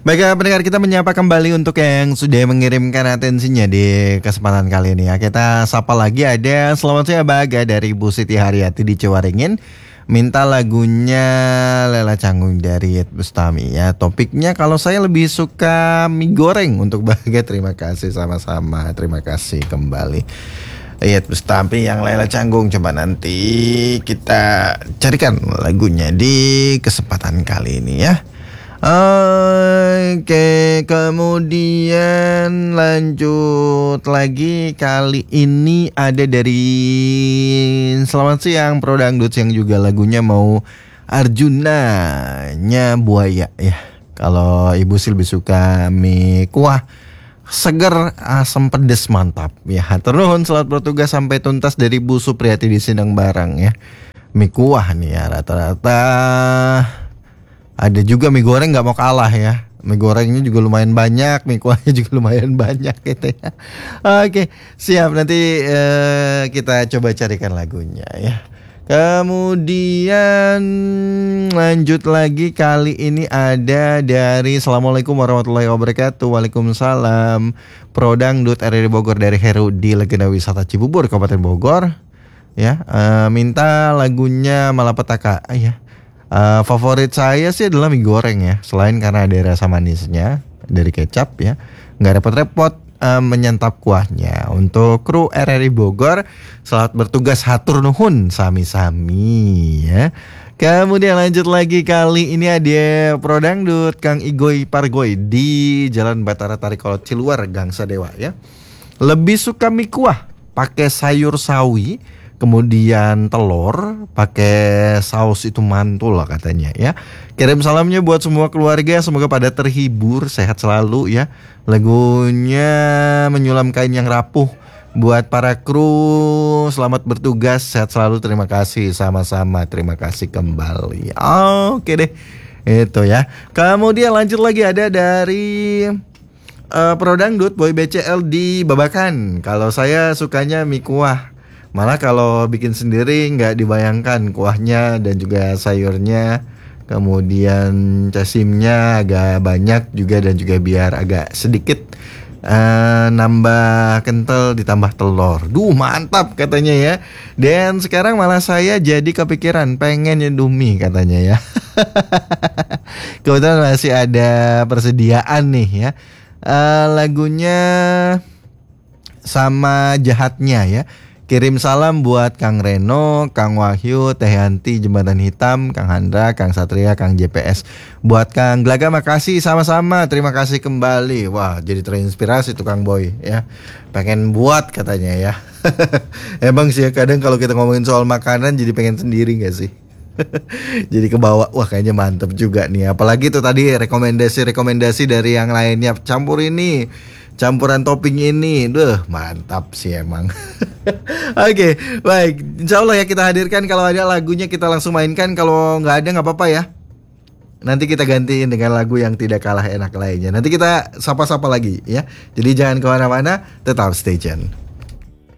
Baiklah pendengar, kita menyapa kembali untuk yang sudah mengirimkan atensinya di kesempatan kali ini ya. Kita sapa lagi, ada selamat siang Baga dari Bu Siti Haryati di Ciwaringin. Minta lagunya Lela Canggung dari Iyeth Bustami ya. Topiknya kalau saya lebih suka mie goreng untuk Baga. Terima kasih sama-sama. Terima kasih kembali. Iyeth Bustami yang Lela Canggung. Coba nanti kita carikan lagunya di kesempatan kali ini ya. Oke, kemudian lanjut lagi. Kali ini ada dari Selamat Siang Pro Dangdut yang juga lagunya mau Arjuna-nya Buaya ya. Kalau Ibu sih lebih suka mie kuah seger, asam pedes mantap ya. Hatur nuhun, selamat bertugas sampai tuntas dari Bu Supriyati di Sindang Barang ya. Mie kuah nih ya rata-rata. Ada juga mie goreng gak mau kalah ya. Mie gorengnya juga lumayan banyak, mie kuahnya juga lumayan banyak gitu ya. Oke, siap, nanti kita coba carikan lagunya ya. Kemudian lanjut lagi, kali ini ada dari Assalamualaikum warahmatullahi wabarakatuh. Waalaikumsalam. Pro Dangdut RRI Bogor dari Heru di Legenda Wisata Cibubur Kabupaten Bogor ya. Minta lagunya Malapetaka ya. Favorit saya sih adalah mie goreng ya. Selain karena ada rasa manisnya dari kecap ya, nggak repot-repot menyantap kuahnya. Untuk kru RRI Bogor, selamat bertugas, hatur nuhun sami-sami ya. Kemudian lanjut lagi, kali ini ada Pro Dangdut Kang Igoy Pargoy di Jalan Batara Tarikolot Ciluar Gangsa Dewa ya. Lebih suka mie kuah pakai sayur sawi, kemudian telur, pakai saus itu mantul lah katanya ya. Kirim salamnya buat semua keluarga, semoga pada terhibur, sehat selalu ya. Lagunya Menyulam Kain Yang Rapuh buat para kru, selamat bertugas, sehat selalu, terima kasih sama-sama, terima kasih kembali. Oke deh, itu ya. Kemudian lanjut lagi, ada dari Pro Dangdut Boy BCL di Babakan. Kalau saya sukanya mie kuah. Malah kalau bikin sendiri nggak dibayangkan kuahnya dan juga sayurnya. Kemudian casimnya agak banyak juga dan juga biar agak sedikit nambah kental ditambah telur. Duh mantap katanya ya. Dan sekarang malah saya jadi kepikiran pengen Indomie katanya ya. Kebetulan masih ada persediaan nih ya. Lagunya Sama Jahatnya ya. Kirim salam buat Kang Reno, Kang Wahyu, Teh Yanti, Jembatan Hitam, Kang Handra, Kang Satria, Kang JPS. Buat Kang Glaga makasih sama-sama, terima kasih kembali. Wah, jadi terinspirasi tuh Kang Boy ya. Pengen buat katanya ya. Emang sih ya, kadang kalau kita ngomongin soal makanan jadi pengen sendiri gak sih? Jadi kebawa, wah kayaknya mantep juga nih. Apalagi tuh tadi rekomendasi dari yang lainnya. Campur ini, campuran topping ini, mantap sih emang. Oke, baik. Insya Allah ya kita hadirkan, kalau ada lagunya kita langsung mainkan. Kalau nggak ada nggak apa-apa ya. Nanti kita gantiin dengan lagu yang tidak kalah enak lainnya. Nanti kita sapa-sapa lagi ya. Jadi jangan kemana-mana, tetap stay tune.